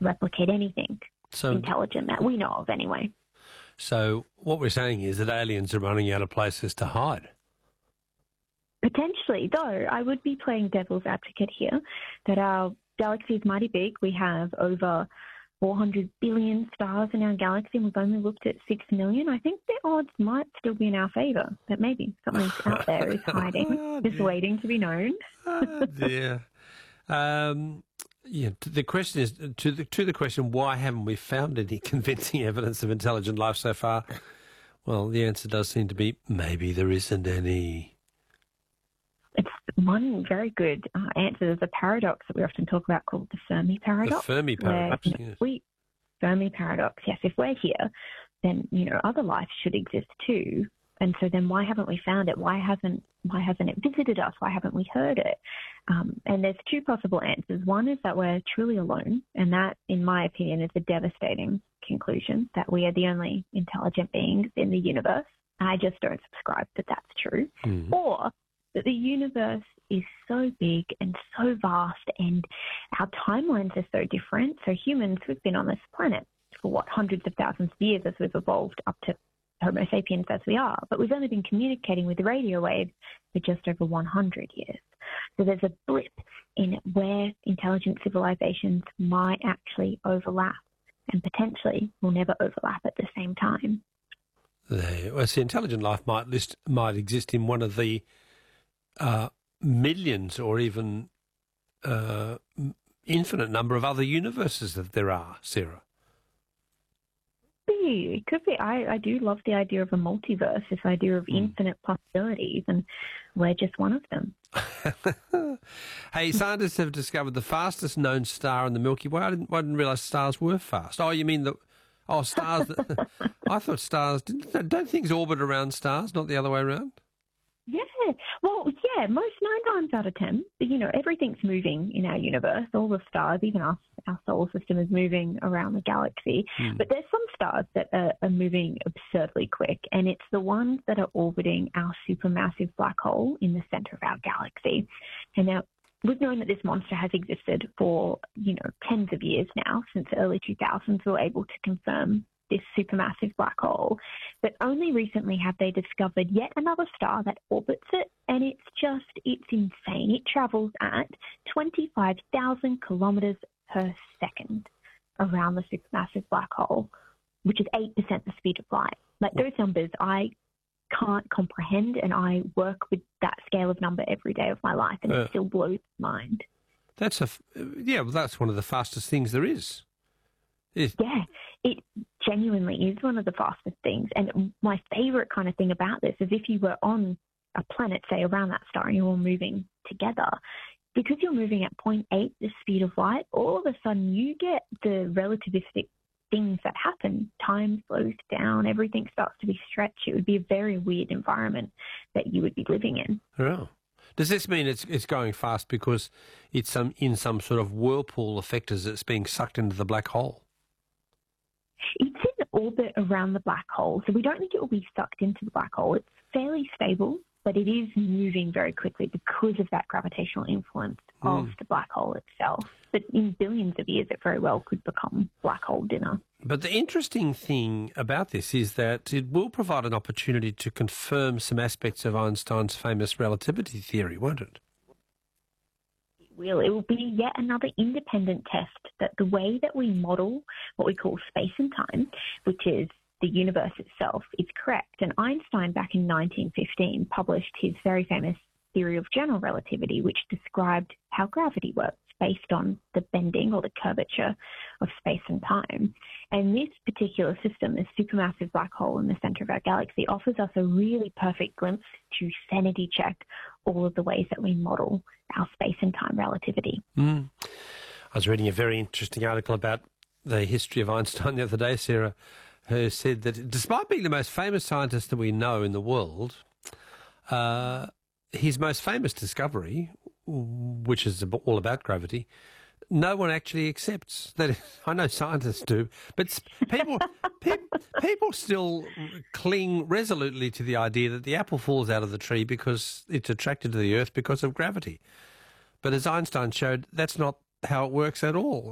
replicate anything intelligent that we know of anyway. So what we're saying is that aliens are running out of places to hide. Potentially, though, I would be playing devil's advocate here, that our galaxy is mighty big. We have over 400 billion stars in our galaxy, and we've only looked at 6 million. I think the odds might still be in our favour, that maybe something out there is hiding, just waiting to be known. Oh, dear. The question is, to the question, why haven't we found any convincing evidence of intelligent life so far? Well, the answer does seem to be maybe there isn't any. It's one very good answer. There's a paradox that we often talk about called the Fermi paradox. The Fermi paradox, yes. Fermi paradox, yes. If we're here, then, other life should exist too. And so then why haven't we found it? Why hasn't it visited us? Why haven't we heard it? And there's two possible answers. One is that we're truly alone, and that, in my opinion, is a devastating conclusion, that we are the only intelligent beings in the universe. I just don't subscribe that that's true. Mm-hmm. Or that the universe is so big and so vast, and our timelines are so different. So humans, we've been on this planet for hundreds of thousands of years as we've evolved up to Homo sapiens as we are, but we've only been communicating with radio waves for just over 100 years. So there's a blip in where intelligent civilizations might actually overlap, and potentially will never overlap at the same time. Well, see, intelligent life might exist in one of the millions or even infinite number of other universes that there are, Sarah. It could be. I do love the idea of a multiverse, this idea of infinite possibilities, and we're just one of them. Hey, scientists have discovered the fastest known star in the Milky Way. I didn't realise stars were fast. Oh, you mean stars? I thought stars, don't things orbit around stars, not the other way around? Yeah. Well, yeah, most 9 times out of 10, everything's moving in our universe. All the stars, even us, our solar system is moving around the galaxy. But there's some stars that are moving absurdly quick, and it's the ones that are orbiting our supermassive black hole in the center of our galaxy. And now, we've known that this monster has existed for, tens of years now. Since the early 2000s, we were able to confirm this supermassive black hole, but only recently have they discovered yet another star that orbits it, and it's insane. It travels at 25,000 kilometers per second around the supermassive black hole, which is 8% the speed of light. Like, those numbers I can't comprehend, and I work with that scale of number every day of my life, and it still blows my mind. That's one of the fastest things there is. Yeah, it genuinely is one of the fastest things. And my favourite kind of thing about this is if you were on a planet, say, around that star, and you're all moving together, because you're moving at 0.8 the speed of light, all of a sudden you get the relativistic things that happen. Time slows down, everything starts to be stretched. It would be a very weird environment that you would be living in. Oh. Does this mean it's going fast because it's in some sort of whirlpool effect as it's being sucked into the black hole? It's in orbit around the black hole, so we don't think it will be sucked into the black hole. It's fairly stable, but it is moving very quickly because of that gravitational influence of the black hole itself. But in billions of years, it very well could become black hole dinner. But the interesting thing about this is that it will provide an opportunity to confirm some aspects of Einstein's famous relativity theory, won't it? It will be yet another independent test that the way that we model what we call space and time, which is the universe itself, is correct. And Einstein, back in 1915, published his very famous theory of general relativity, which described how gravity works based on the bending or the curvature of space and time. And this particular system, this supermassive black hole in the center of our galaxy, offers us a really perfect glimpse to sanity check all of the ways that we model our space and time relativity. I was reading a very interesting article about the history of Einstein the other day, Sarah, who said that despite being the most famous scientist that we know in the world, his most famous discovery, which is all about gravity, no one actually accepts. That I know scientists do, but people still cling resolutely to the idea that the apple falls out of the tree because it's attracted to the earth because of gravity. But as Einstein showed, that's not how it works at all.